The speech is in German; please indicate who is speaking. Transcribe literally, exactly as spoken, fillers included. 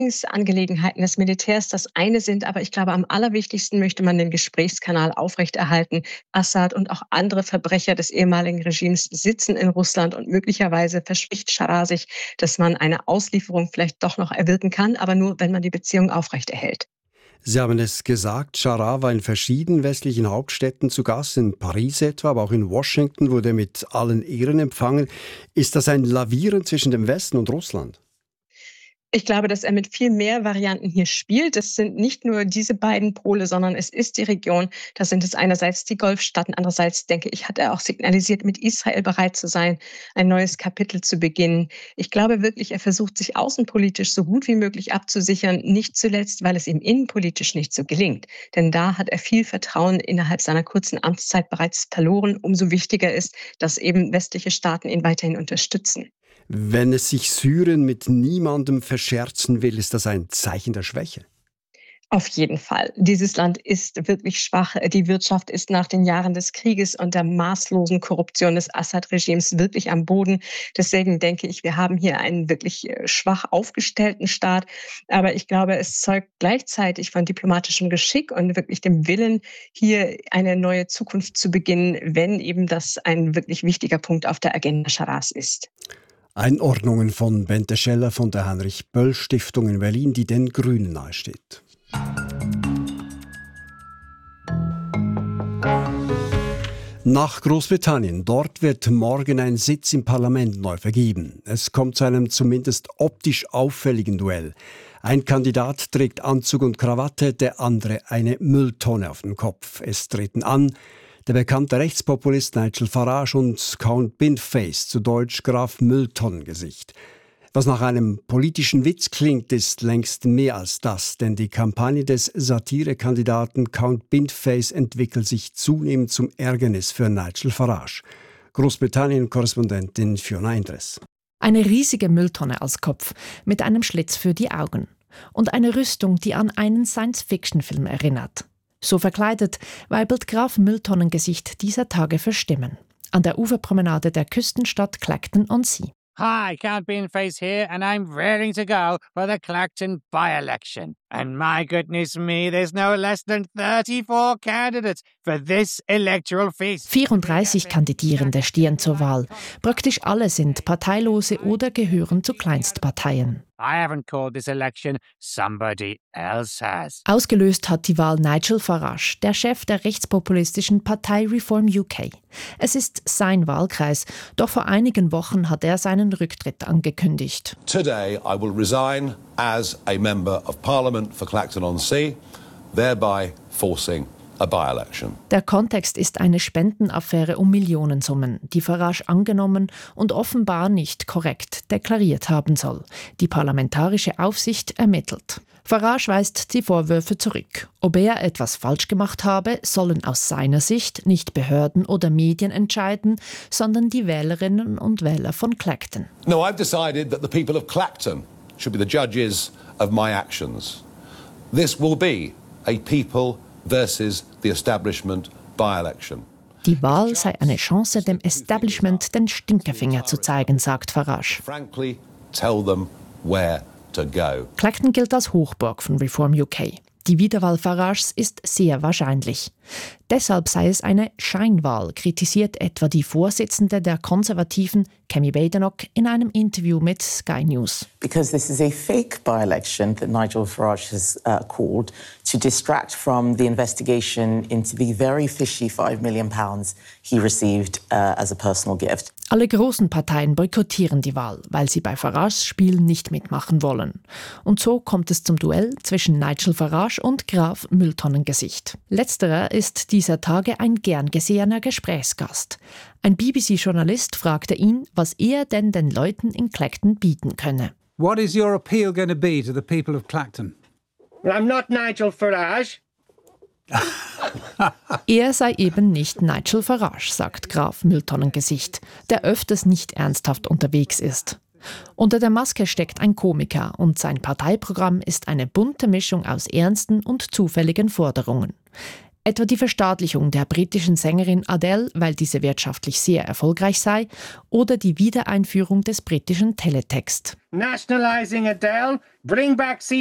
Speaker 1: Angelegenheiten des Militärs das eine sind, aber ich glaube, am allerwichtigsten möchte man den Gesprächskanal aufrechterhalten. Assad und auch andere Verbrecher des ehemaligen Regimes sitzen in Russland und möglicherweise verspricht Scharah sich, dass man eine Auslieferung vielleicht doch noch erwirken kann, aber nur, wenn man die Beziehung aufrechterhält.
Speaker 2: Sie haben es gesagt, Scharah war in verschiedenen westlichen Hauptstädten zu Gast, in Paris etwa, aber auch in Washington wurde er mit allen Ehren empfangen. Ist das ein Lavieren zwischen dem Westen und Russland?
Speaker 1: Ich glaube, dass er mit viel mehr Varianten hier spielt. Es sind nicht nur diese beiden Pole, sondern es ist die Region. Da sind es einerseits die Golfstaaten, andererseits, denke ich, hat er auch signalisiert, mit Israel bereit zu sein, ein neues Kapitel zu beginnen. Ich glaube wirklich, er versucht, sich außenpolitisch so gut wie möglich abzusichern, nicht zuletzt, weil es ihm innenpolitisch nicht so gelingt. Denn da hat er viel Vertrauen innerhalb seiner kurzen Amtszeit bereits verloren. Umso wichtiger ist, dass eben westliche Staaten ihn weiterhin unterstützen.
Speaker 2: Wenn es sich Syrien mit niemandem verscherzen will, ist das ein Zeichen der Schwäche?
Speaker 1: Auf jeden Fall. Dieses Land ist wirklich schwach. Die Wirtschaft ist nach den Jahren des Krieges und der maßlosen Korruption des Assad-Regimes wirklich am Boden. Deswegen denke ich, wir haben hier einen wirklich schwach aufgestellten Staat. Aber ich glaube, es zeugt gleichzeitig von diplomatischem Geschick und wirklich dem Willen, hier eine neue Zukunft zu beginnen, wenn eben das ein wirklich wichtiger Punkt auf der Agenda Scharahs ist.
Speaker 2: Einordnungen von Bente Scheller von der Heinrich-Böll-Stiftung in Berlin, die den Grünen nahesteht. Nach Großbritannien. Dort wird morgen ein Sitz im Parlament neu vergeben. Es kommt zu einem zumindest optisch auffälligen Duell. Ein Kandidat trägt Anzug und Krawatte, der andere eine Mülltonne auf dem Kopf. Es treten an der bekannte Rechtspopulist Nigel Farage und Count Bindface, zu Deutsch Graf Mülltonnengesicht. Was nach einem politischen Witz klingt, ist längst mehr als das, denn die Kampagne des Satirekandidaten Count Bindface entwickelt sich zunehmend zum Ärgernis für Nigel Farage. Großbritannien-Korrespondentin Fiona Endres.
Speaker 3: Eine riesige Mülltonne als Kopf mit einem Schlitz für die Augen und eine Rüstung, die an einen Science-Fiction-Film erinnert. So verkleidet weibelt Graf Mülltonnengesicht dieser Tage für Stimmen. An der Uferpromenade der Küstenstadt Clacton-on-Sea.
Speaker 4: Hi, Count Beanface here, and I'm raring to go for the Clacton by-election. And my goodness me, there's no less than thirty-four candidates for this electoral feast.
Speaker 3: vierunddreißig Kandidierende stehen zur Wahl. Praktisch alle sind Parteilose oder gehören zu Kleinstparteien.
Speaker 4: I haven't called this election, somebody else has.
Speaker 3: Ausgelöst hat die Wahl Nigel Farage, der Chef der rechtspopulistischen Partei Reform U K. Es ist sein Wahlkreis, doch vor einigen Wochen hat er seinen Rücktritt angekündigt.
Speaker 5: Today I will resign as a member of Parliament for Clacton-on-Sea, thereby forcing a by-election.
Speaker 3: Der Kontext ist eine Spendenaffäre um Millionensummen, die Farage angenommen und offenbar nicht korrekt deklariert haben soll. Die parlamentarische Aufsicht ermittelt. Farage weist die Vorwürfe zurück. Ob er etwas falsch gemacht habe, sollen aus seiner Sicht nicht Behörden oder Medien entscheiden, sondern die Wählerinnen und Wähler von Clacton.
Speaker 5: No, I've decided that the people of Clacton should be the judges of my actions. This will be a people versus the establishment by-election.
Speaker 3: Die Wahl sei eine Chance, dem Establishment den Stinkefinger zu zeigen, sagt Farage.
Speaker 5: Frankly, tell them where to go.
Speaker 3: Clacton gilt als Hochburg von Reform U K. Die Wiederwahl Farages ist sehr wahrscheinlich. Deshalb sei es eine Scheinwahl, kritisiert etwa die Vorsitzende der Konservativen, Kemi Badenoch, in einem Interview mit Sky News.
Speaker 6: Because this is a fake by-election that Nigel Farage has uh, called to distract from the investigation into the very fishy five million pounds he received uh, as a personal gift.
Speaker 3: Alle großen Parteien boykottieren die Wahl, weil sie bei Farages Spiel nicht mitmachen wollen. Und so kommt es zum Duell zwischen Nigel Farage und Graf Mülltonnengesicht. Letzterer ist dieser Tage ein gern gesehener Gesprächsgast. Ein B B C-Journalist fragte ihn, was er denn den Leuten in Clacton bieten könne.
Speaker 7: What is your appeal going to be to the people of Clacton?
Speaker 8: Well, I'm not Nigel Farage.
Speaker 3: Er sei eben nicht Nigel Farage, sagt Graf Mülltonnengesicht, der öfters nicht ernsthaft unterwegs ist. Unter der Maske steckt ein Komiker und sein Parteiprogramm ist eine bunte Mischung aus ernsten und zufälligen Forderungen. Etwa die Verstaatlichung der britischen Sängerin Adele, weil diese wirtschaftlich sehr erfolgreich sei, oder die Wiedereinführung des britischen Teletext.
Speaker 8: Nationalising Adele, bring back C